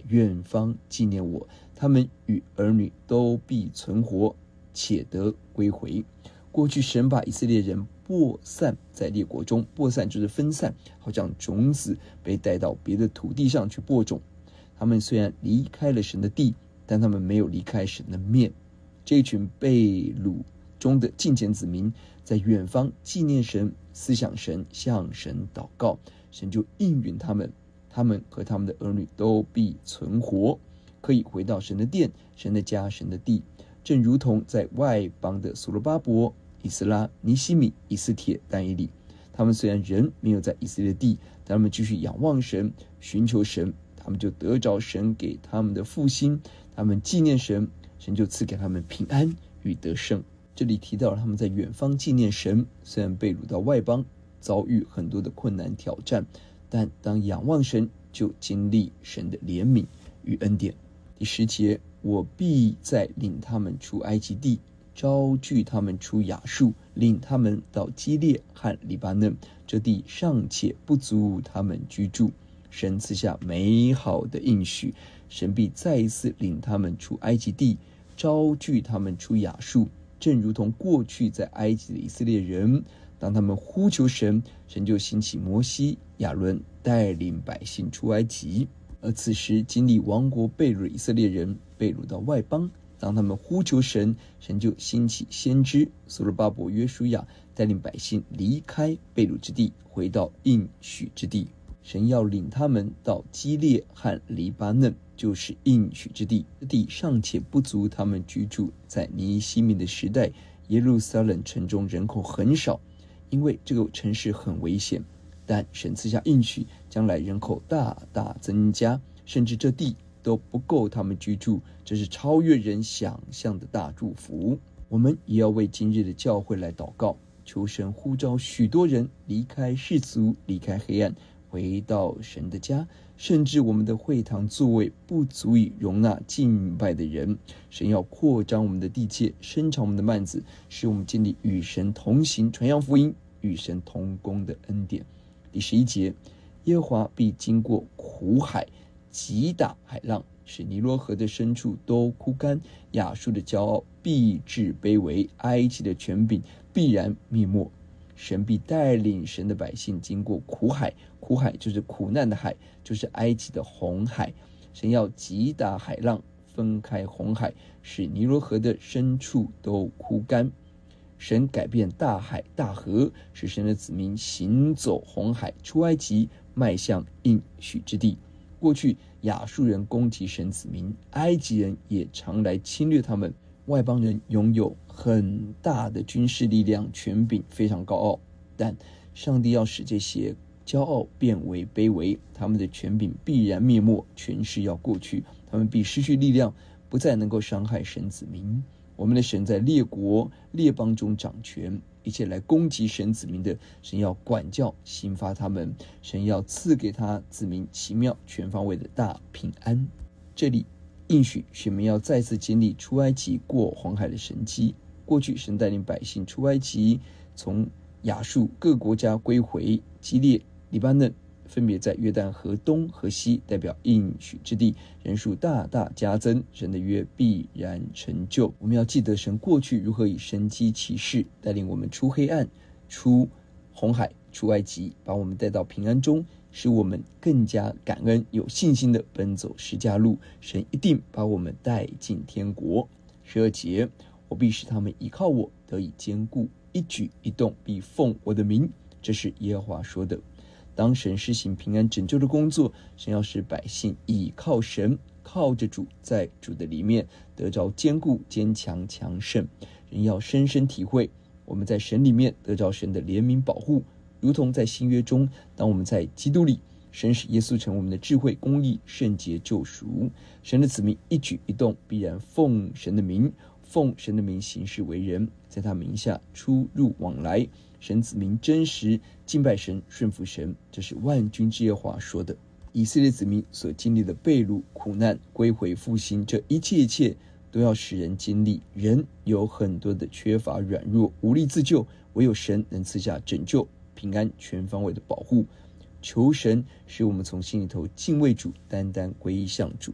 远方纪念我，他们与儿女都必存活，且得归回。过去神把以色列人播散在列国中，播散就是分散，好像种子被带到别的土地上去播种。他们虽然离开了神的地，但他们没有离开神的面。这一群被掳中的敬虔子民，在远方纪念神、思想神、向神祷告，神就应允他们，他们和他们的儿女都必存活，可以回到神的殿、神的家、神的地。正如同在外邦的所罗巴伯、以斯拉、尼希米、以斯帖、但以理，他们虽然人没有在以色列地，但他们继续仰望神、寻求神，他们就得着神给他们的复兴，他们纪念神，神就赐给他们平安与得胜。这里提到了他们在远方纪念神，虽然被掳到外邦，遭遇很多的困难挑战，但当仰望神，就经历神的怜悯与恩典。第10节，我必再领他们出埃及地，招聚他们出亚述，领他们到基列和黎巴嫩，这地尚且不足他们居住。神赐下美好的应许，神必再一次领他们出埃及地，招聚他们出亚述，正如同过去在埃及的以色列人，当他们呼求神，神就兴起摩西、亚伦带领百姓出埃及。而此时经历亡国被掳的以色列人被掳到外邦，当他们呼求神，神就兴起先知所罗巴伯、约书亚带领百姓离开被掳之地，回到应许之地。神要领他们到基列和黎巴嫩，就是应许之地，这地尚且不足他们居住。在尼希米的时代，耶路撒冷城中人口很少，因为这个城市很危险，但神赐下应许，将来人口大大增加，甚至这地都不够他们居住，这是超越人想象的大祝福。我们也要为今日的教会来祷告，求神呼召许多人离开世俗，离开黑暗，回到神的家。甚至我们的会堂座位不足以容纳敬拜的人，神要扩张我们的地界，伸长我们的幔子，使我们经历与神同行、传扬福音、与神同工的恩典。第11节，耶和华必经过苦海，击打海浪，使尼罗河的深处都枯干。亚述的骄傲必致卑微，埃及的权柄必然灭没。神必带领神的百姓经过苦海，苦海就是苦难的海，就是埃及的红海。神要击打海浪，分开红海，使尼罗河的深处都枯干。神改变大海大河，使神的子民行走红海，出埃及，迈向应许之地。过去亚述人攻击神子民，埃及人也常来侵略他们。外邦人拥有很大的军事力量、权柄，非常高傲，但上帝要使这些骄傲变为卑微，他们的权柄必然灭没，权势要过去，他们必失去力量，不再能够伤害神子民。我们的神在列国列邦中掌权，一切来攻击神子民的，神要管教刑罚他们，神要赐给他子民奇妙全方位的大平安。这里应许选民要再次经历出埃及过红海的神迹。过去神带领百姓出埃及，从亚述各国家归回，基列、黎巴嫩分别在约旦河东和西，代表应许之地，人数大大加增，神的约必然成就。我们要记得神过去如何以神迹奇事带领我们出黑暗、出红海、出埃及，把我们带到平安中，使我们更加感恩，有信心的奔走十架路。神一定把我们带进天国。12节，我必使他们依靠我，得以坚固，一举一动必奉我的名，这是耶和华说的。当神施行平安拯救的工作，神要使百姓倚靠神，靠着主，在主的里面得着坚固、坚强、强盛。人要深深体会，我们在神里面得着神的怜悯保护，如同在新约中，当我们在基督里，神使耶稣成我们的智慧、公义、圣洁、救赎。神的子民一举一动必然奉神的名，奉神的名行事为人，在他名下出入往来。神子民真实敬拜神、顺服神，这是万军之耶和华说的。以色列子民所经历的被掳、苦难、归回、复兴，这一切都要使人经历。人有很多的缺乏、软弱、无力自救，唯有神能赐下拯救、平安、全方位的保护。求神使我们从心里头敬畏主，单单归依向主。